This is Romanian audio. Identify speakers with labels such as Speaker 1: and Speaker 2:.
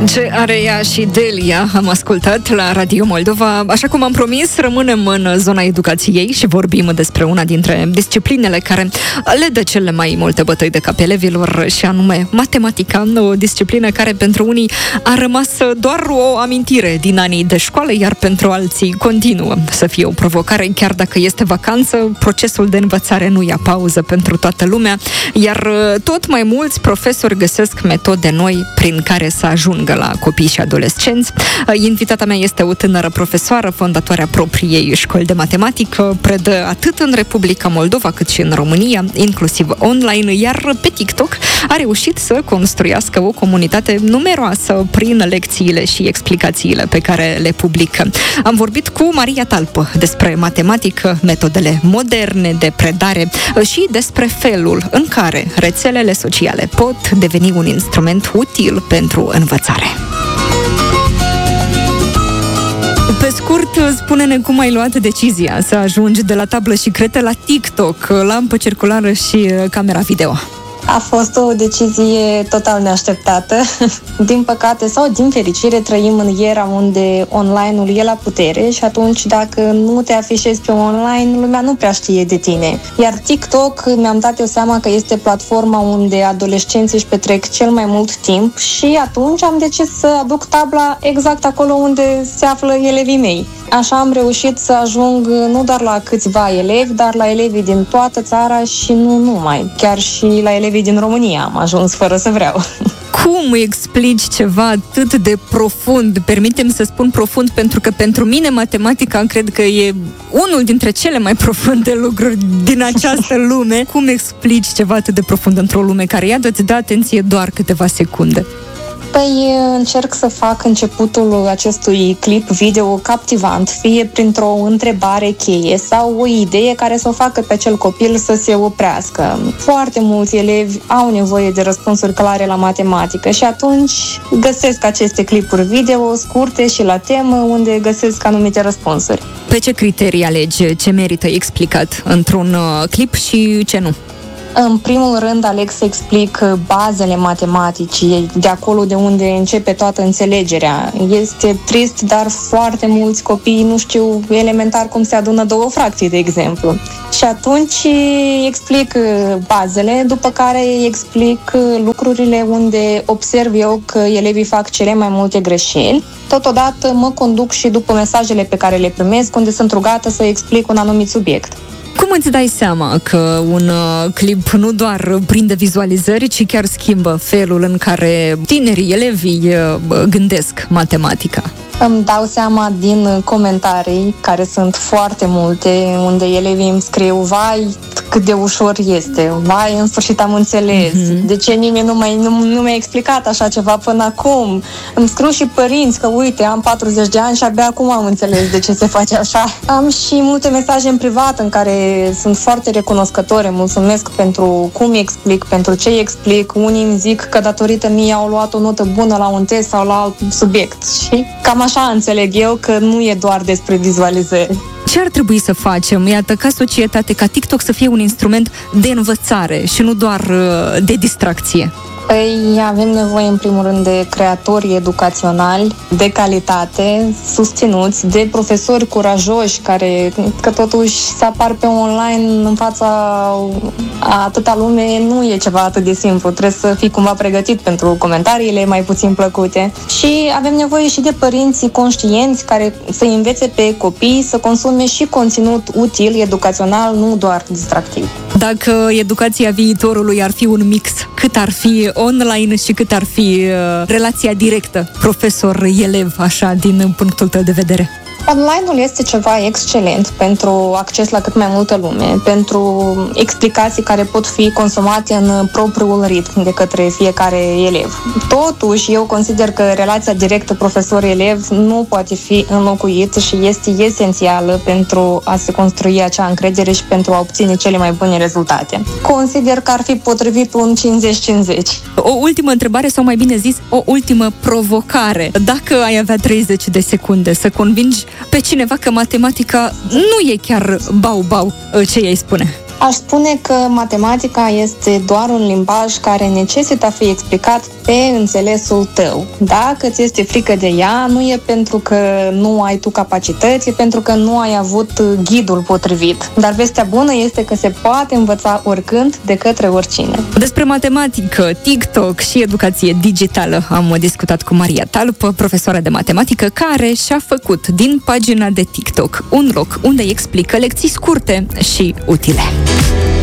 Speaker 1: Ce are ea și Delia am ascultat la Radio Moldova. Așa cum am promis, rămânem în zona educației și vorbim despre una dintre disciplinele care le dă cele mai multe bătăi de cap elevilor, și anume matematica, o disciplină care pentru unii a rămas doar o amintire din anii de școală, iar pentru alții continuă să fie o provocare. Chiar dacă este vacanță, procesul de învățare nu ia pauză pentru toată lumea, iar tot mai mulți profesori găsesc metode noi prin care să ajungă la copii și adolescenți. Invitata mea este o tânără profesoară, fondatoarea propriei școli de matematică, predă atât în Republica Moldova cât și în România, inclusiv online, iar pe TikTok a reușit să construiască o comunitate numeroasă prin lecțiile și explicațiile pe care le publică. Am vorbit cu Maria Talpă despre matematică, metodele moderne de predare și despre felul în care rețelele sociale pot deveni un instrument util pentru învățare. Pe scurt, spune-ne cum ai luat decizia să ajungi de la tablă și cretă la TikTok, lampă circulară și camera video.
Speaker 2: A fost o decizie total neașteptată. Din păcate sau din fericire trăim în era unde online-ul e la putere și atunci dacă nu te afișezi pe online, lumea nu prea știe de tine. Iar TikTok, mi-am dat eu seama că este platforma unde adolescenții își petrec cel mai mult timp și atunci am decis să aduc tabla exact acolo unde se află elevii mei. Așa am reușit să ajung nu doar la câțiva elevi, dar la elevii din toată țara și nu numai. Chiar și la elevii din România am ajuns fără să vreau.
Speaker 1: Cum explici ceva atât de profund? Permite-mi să spun profund pentru că pentru mine matematica cred că e unul dintre cele mai profunde lucruri din această lume. Cum explici ceva atât de profund într-o lume care, iată, îți dă atenție doar câteva secunde?
Speaker 2: Păi încerc să fac începutul acestui clip video captivant, fie printr-o întrebare cheie sau o idee care să o facă pe acel copil să se oprească. Foarte mulți elevi au nevoie de răspunsuri clare la matematică și atunci găsesc aceste clipuri video scurte și la temă unde găsesc anumite răspunsuri.
Speaker 1: Pe ce criterii alegi ce merită explicat într-un clip și ce nu?
Speaker 2: În primul rând, aleg să explic bazele matematicii, de acolo de unde începe toată înțelegerea. Este trist, dar foarte mulți copii nu știu elementar cum se adună două fracții, de exemplu. Și atunci explic bazele, după care explic lucrurile unde observ eu că elevii fac cele mai multe greșeli. Totodată mă conduc și după mesajele pe care le primesc, unde sunt rugată să explic un anumit subiect.
Speaker 1: Cum îți dai seama că un clip nu doar prinde vizualizări, ci chiar schimbă felul în care tinerii, elevii gândesc matematica?
Speaker 2: Îmi dau seama din comentarii, care sunt foarte multe, unde elevii îmi scriu: vai, cât de ușor este, vai, în sfârșit am înțeles, de ce nimeni nu mi-a explicat așa ceva până acum. Îmi scriu și părinți că, uite, am 40 de ani și abia acum am înțeles de ce se face așa. Am și multe mesaje în privat în care sunt foarte recunoscătoare, mulțumesc pentru cum explic, pentru ce explic. Unii îmi zic că datorită mie au luat o notă bună la un test sau la alt subiect și cam așa înțeleg eu că nu e doar despre vizualizări.
Speaker 1: Ce ar trebui să facem, iată, ca societate, ca TikTok să fie un instrument de învățare și nu doar de distracție?
Speaker 2: Păi avem nevoie în primul rând de creatori educaționali de calitate, susținuți, de profesori curajoși care, că totuși să apar pe online în fața a atâta lume nu e ceva atât de simplu. Trebuie să fii cumva pregătit pentru comentariile mai puțin plăcute. Și avem nevoie și de părinți conștienți care să învețe pe copii să consume și conținut util, educațional, nu doar distractiv.
Speaker 1: Dacă educația viitorului ar fi un mix, cât ar fi online și cât ar fi relația directă profesor-elev, așa, din punctul tău de vedere?
Speaker 2: Online-ul este ceva excelent pentru acces la cât mai multă lume, pentru explicații care pot fi consumate în propriul ritm de către fiecare elev. Totuși, eu consider că relația directă profesor-elev nu poate fi înlocuită și este esențială pentru a se construi acea încredere și pentru a obține cele mai bune rezultate. Consider că ar fi potrivit un 50-50.
Speaker 1: O ultimă întrebare, sau mai bine zis, o ultimă provocare. Dacă ai avea 30 de secunde să convingi pe cineva că matematica nu e chiar bau-bau, ce i-ai spune?
Speaker 2: Aș spune că matematica este doar un limbaj care necesită a fi explicat pe înțelesul tău. Dacă ți este frică de ea, nu e pentru că nu ai tu capacități, e pentru că nu ai avut ghidul potrivit. Dar vestea bună este că se poate învăța oricând de către oricine.
Speaker 1: Despre matematică, TikTok și educație digitală am discutat cu Maria Talpă, profesoară de matematică, care și-a făcut din pagina de TikTok un loc unde explică lecții scurte și utile.